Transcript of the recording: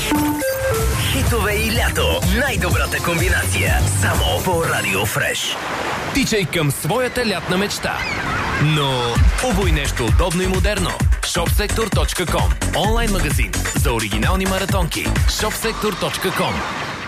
Хитове и лято. Най-добрата комбинация. Само по Радио Фреш. Тичай към своята лятна мечта. Но обуй нещо удобно и модерно. shopsektor.com. Онлайн магазин за оригинални маратонки. shopsektor.com.